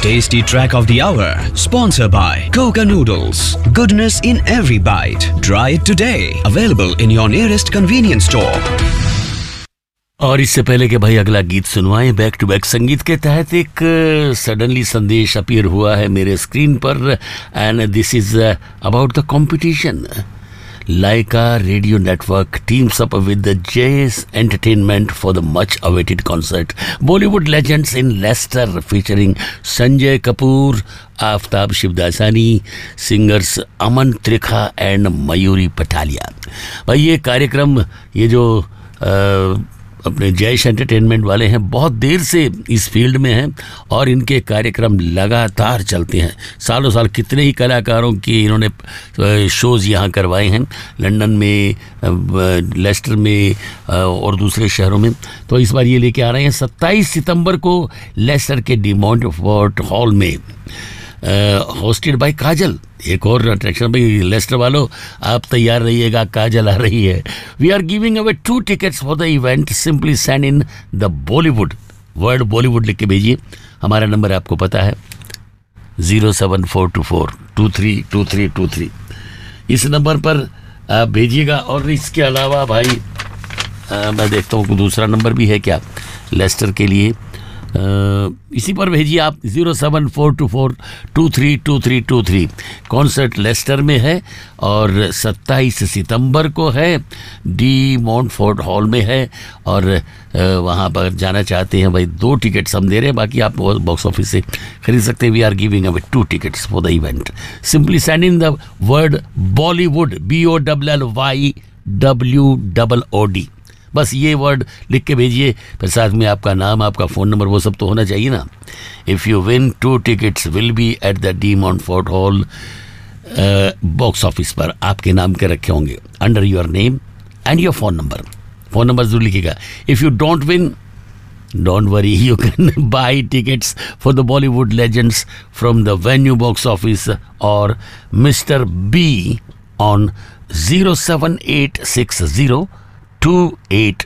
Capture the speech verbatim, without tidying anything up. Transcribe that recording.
Tasty track of the hour, sponsored by Coca Noodles. Goodness in every bite. Try it today. Available in your nearest convenience store. और इससे पहले कि भाई अगला गीत सुनवाएं, back to back संगीत के तहत एक सडनली संदेश अपीयर हुआ है मेरे स्क्रीन पर, and this is about the competition. Laika Radio Network teams up with the Jay's Entertainment for the much awaited concert Bollywood Legends in Leicester featuring Sanjay Kapoor, Aftab Shivdasani, singers Aman Trikha and Mayuri Patalia. भाई ये कार्यक्रम, ये जो आ, अपने Jayesh entertainment वाले हैं, बहुत देर से इस फील्ड में हैं और इनके कार्यक्रम लगातार चलते हैं. सालों साल कितने ही कलाकारों की इन्होंने शोज़ यहाँ करवाए हैं, लंदन में, लेस्टर में और दूसरे शहरों में. तो इस बार ये लेके आ रहे हैं सत्ताईस सितंबर को लेस्टर के डी मॉन्टफोर्ट हॉल में, होस्टेड बाय काजल. एक और अट्रैक्शन भाई, लेस्टर वालों आप तैयार रहिएगा, काजल आ रही है. We are giving away two tickets for the event. Simply send in the Bollywood, word Bollywood लिख के भेजिए. हमारा नंबर आपको पता है, zero seven four to four to three to three to three. इस नंबर पर आप भेजिएगा. और इसके अलावा भाई आ, मैं देखता हूँ दूसरा नंबर भी है क्या लेस्टर के लिए. Uh, इसी पर भेजिए आप, zero seven four to four to three to three to three. Concert Lester में है और सत्ताईस सितंबर को है, डी मॉन्टफोर्ट हॉल में है. और uh, वहाँ पर जाना चाहते हैं भाई, दो टिकट्स हम दे रहे हैं, बाकी आप बॉक्स ऑफिस से खरीद सकते हैं. We are giving away two tickets for the event. Simply send in the word Bollywood, B O double L Y W double O D. बस ये वर्ड लिख के भेजिए, फिर साथ में आपका नाम, आपका फ़ोन नंबर, वो सब तो होना चाहिए ना. If you win, two tickets will be at the D मॉन्टफोर्ट hall. Box office पर आपके नाम के रखे होंगे, under your name and your phone number. Phone number जरूर लिखिएगा. If you don't win, don't worry, you can buy tickets for the Bollywood legends from the venue box office और mister be on zero seven eight six zero two eight